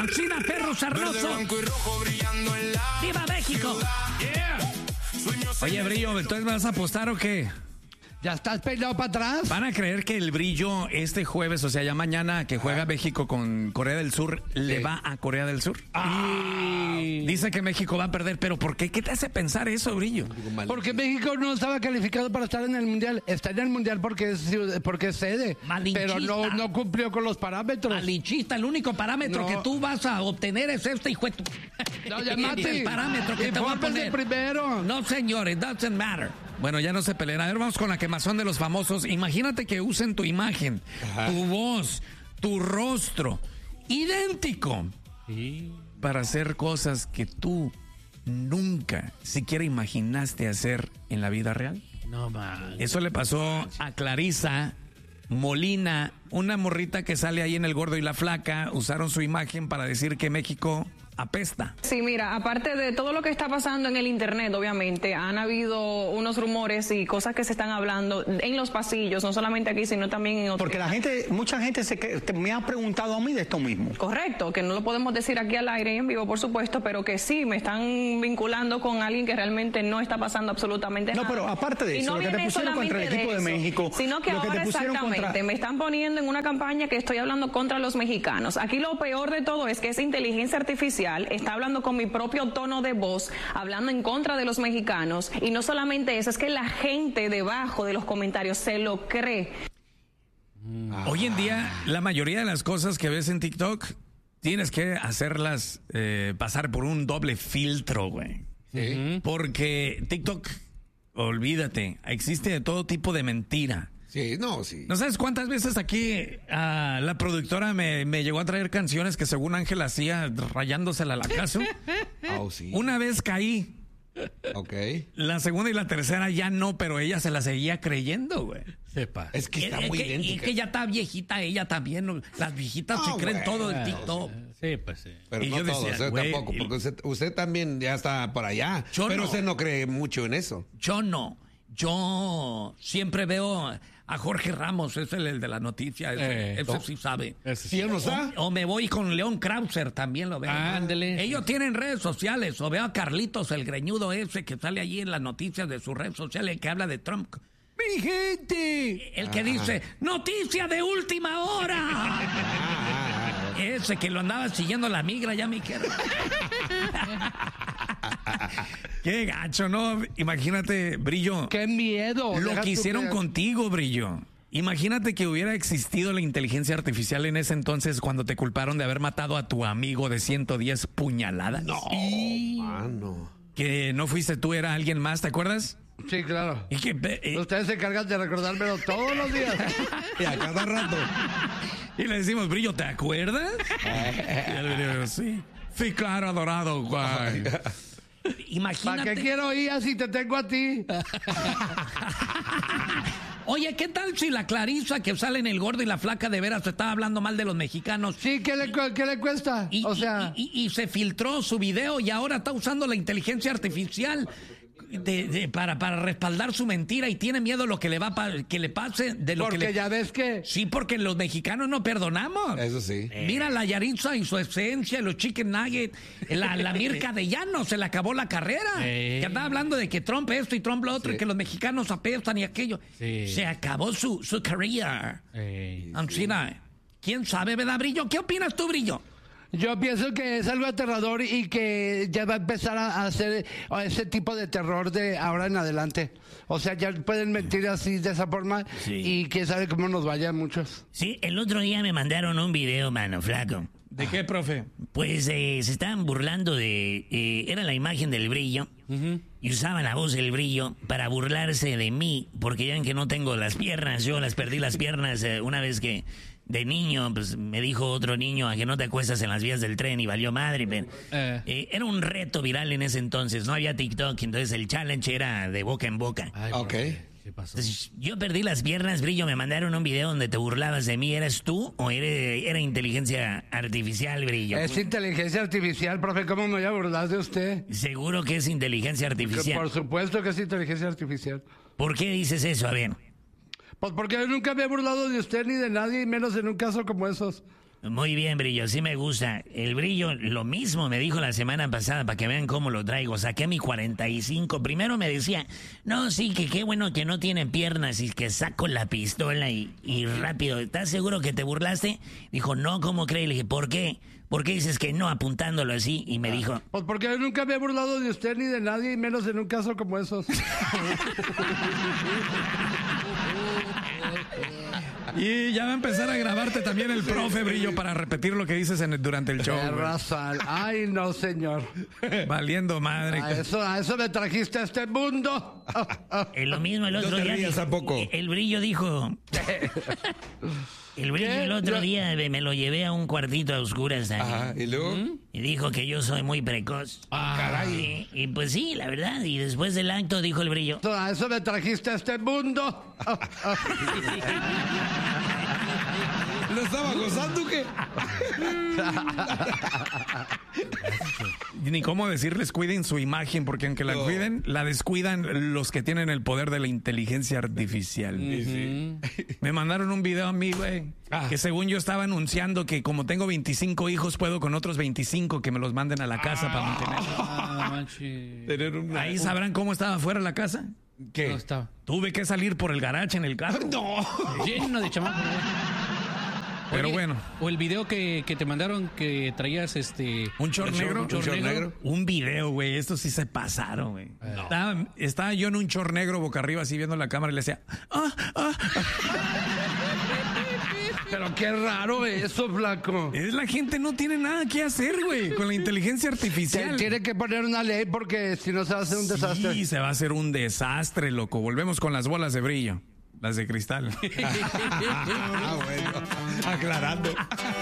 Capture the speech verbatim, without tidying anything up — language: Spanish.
Alcina, perro sarnoso. ¡Viva México! Yeah. Oye, Brillo, ¿entonces me vas a apostar o qué? ¿Ya estás peinado para atrás? Van a creer que el Brillo este jueves, o sea, ya mañana que juega México con Corea del Sur, sí. le va a Corea del Sur. Ah. Dice que México va a perder, pero ¿por qué? ¿Qué te hace pensar eso, Brillo? Porque México no estaba calificado para estar en el Mundial. Está en el Mundial porque es, porque es sede, pero no, no cumplió con los parámetros. Malinchista, el único parámetro no. que tú vas a obtener es este, hijo de tu... No, llamate. El parámetro que te voy a poner. Primero. No, señor, it doesn't matter. Bueno, ya no se peleen. A ver, vamos con la quemazón de los famosos. Imagínate que usen tu imagen, Ajá. tu voz, tu rostro, idéntico, ¿Sí? para hacer cosas que tú nunca siquiera imaginaste hacer en la vida real. No, man. Eso le pasó a Clarisa Molina, una morrita que sale ahí en El Gordo y la Flaca. Usaron su imagen para decir que México apesta. Sí, mira, aparte de todo lo que está pasando en el internet, obviamente, han habido unos rumores y cosas que se están hablando en los pasillos, no solamente aquí, sino también en otros. Porque la gente, mucha gente se, me ha preguntado a mí de esto mismo. Correcto, que no lo podemos decir aquí al aire y en vivo, por supuesto, pero que sí, me están vinculando con alguien que realmente no está pasando absolutamente no, nada. No, pero aparte de eso, no lo que te pusieron contra el equipo de, de México, sino que lo ahora que te pusieron exactamente contra... me están poniendo en una campaña que estoy hablando contra los mexicanos. Aquí lo peor de todo es que esa inteligencia artificial está hablando con mi propio tono de voz, hablando en contra de los mexicanos, y no solamente eso, es que la gente debajo de los comentarios se lo cree. Hoy en día, la mayoría de las cosas que ves en TikTok, tienes que hacerlas eh, pasar por un doble filtro, güey. ¿Sí? Porque TikTok, olvídate, existe de todo tipo de mentira. Sí, no, sí. ¿No sabes cuántas veces aquí uh, la productora me, me llegó a traer canciones que según Ángel hacía rayándosela al acaso? Oh, sí. Una vez caí. Ok. La segunda y la tercera ya no, pero ella se la seguía creyendo, güey. Sepa. Es que está es, muy es que, idéntica. Es que ya está viejita ella también. Las viejitas no, se creen güey, todo el TikTok. Sí, pues sí. Pero y no yo todo, decía, usted güey, tampoco, porque usted, usted también ya está por allá. Pero no. usted no cree mucho en eso. Yo no. Yo siempre veo a Jorge Ramos, es el, el de la noticia, ese, eh, ese sí sabe. Ese sí. ¿Sí no está? O, o me voy con León Krauser, también lo veo. Ándele. Ellos tienen redes sociales, o veo a Carlitos, el greñudo ese que sale allí en las noticias de sus redes sociales, que habla de Trump. ¡Mi gente! El que ah. dice, ¡noticia de última hora! Ah. Ese que lo andaba siguiendo la migra, ya me quiero. Qué gacho, ¿no? Imagínate, Brillo. ¡Qué miedo! Lo que hicieron contigo, Brillo. Imagínate que hubiera existido la inteligencia artificial en ese entonces cuando te culparon de haber matado a tu amigo de ciento diez puñaladas. No, y... mano. Que no fuiste tú, era alguien más, ¿te acuerdas? Sí, claro. Y que, eh... Ustedes se encargan de recordármelo todos los días. Y a cada rato. Y le decimos, Brillo, ¿te acuerdas? Y él le dice, sí. Sí, claro, adorado, guay. Imagínate. ¿Para qué quiero ir así te tengo a ti? Oye, ¿qué tal si la Clarisa que sale en El Gordo y la Flaca de veras estaba hablando mal de los mexicanos? Sí, ¿qué le, qué le cuesta? Y, o sea... Y, y, y se filtró su video y ahora está usando la inteligencia artificial de, de, para, para respaldar su mentira y tiene miedo lo que le va pa, que le pase de lo porque que le... ya ves que... Sí, porque los mexicanos no perdonamos. Eso sí. Eh. Mira la Yaritza y su esencia, los chicken nuggets, la, la Mirka de Llano, se le acabó la carrera. Eh. Que andaba hablando de que Trump esto y Trump lo otro, sí. y que los mexicanos apestan y aquello. Sí. Se acabó su, su carrera. Eh. Ancina, ¿quién sabe, verdad, Brillo? ¿Qué opinas tú, Brillo? Yo pienso que es algo aterrador y que ya va a empezar a hacer ese tipo de terror de ahora en adelante. O sea, ya pueden mentir así de esa forma sí. y quién sabe cómo nos vayan muchos. Sí, el otro día me mandaron un video, mano, flaco. ¿De qué, profe? Pues eh, se estaban burlando de... Eh, era la imagen del Brillo uh-huh. y usaban la voz del Brillo para burlarse de mí, porque ya ven que no tengo las piernas, yo las perdí las piernas eh, una vez que... De niño, pues me dijo otro niño a que no te acuestas en las vías del tren y valió madre. Pero, eh. Eh, era un reto viral en ese entonces, no había TikTok, entonces el challenge era de boca en boca. Ay, ok. ¿Qué pasó? Entonces, yo perdí las piernas, Brillo, me mandaron un video donde te burlabas de mí. ¿Eras tú o era, era inteligencia artificial, Brillo? Es inteligencia artificial, profe, ¿cómo me voy a burlar de usted? Seguro que es inteligencia artificial. Que por supuesto que es inteligencia artificial. ¿Por qué dices eso? A ver. Pues porque yo nunca me he burlado de usted ni de nadie, y menos en un caso como esos. Muy bien, Brillo, sí me gusta. El Brillo, lo mismo me dijo la semana pasada, para que vean cómo lo traigo. Saqué mi cuarenta y cinco. Primero me decía, no, sí, que qué bueno que no tienen piernas y que saco la pistola y, y rápido. ¿Estás seguro que te burlaste? Dijo, no, ¿cómo crees? Le dije, ¿por qué? ¿Por qué dices que no apuntándolo así? Y me dijo... Pues porque yo nunca me he burlado de usted ni de nadie, y menos en un caso como esos. Y ya va a empezar a grabarte también el profe, Brillo, para repetir lo que dices en el- durante el show. Razal. Ay, no, señor. Valiendo madre. A eso, a eso me trajiste a este mundo. Es lo mismo el otro No te día. rías dijo- tampoco. El Brillo dijo... El Brillo ¿Qué? el otro Yo- día me lo llevé a un cuartito a oscuras también. Ajá, ¿y luego? Y dijo que yo soy muy precoz. Ah, caray. Y, y pues sí, la verdad. Y después del acto dijo el Brillo. A eso me trajiste a este mundo. ¿Lo estaba gozando qué? Ni cómo decirles cuiden su imagen, porque aunque la No. cuiden, la descuidan los que tienen el poder de la inteligencia artificial. Me mandaron un video a mí, güey, Ah. que según yo estaba anunciando que como tengo veinticinco hijos, puedo con otros veinticinco que me los manden a la casa para mantener. Ah, no manches. Tener una... Ahí sabrán cómo estaba afuera la casa. ¿Qué? No estaba. Tuve que salir por el garage en el carro. No. Lleno de chamacos. Pero Oye, bueno. O el video que, que te mandaron que traías este... ¿Un short el negro? Un short ¿Un short negro. negro? Un video, güey. Estos sí se pasaron, güey. Estaba, estaba yo en un short negro boca arriba así viendo la cámara y le decía, ah, ah, ah. Pero qué raro eso, flaco. Es la gente no tiene nada que hacer, güey, con la inteligencia Se artificial. tiene que poner una ley porque si no se va a hacer un desastre. Sí, se va a hacer un desastre, loco. Volvemos con las bolas de brillo, las de cristal. Ah, bueno. Aclarando.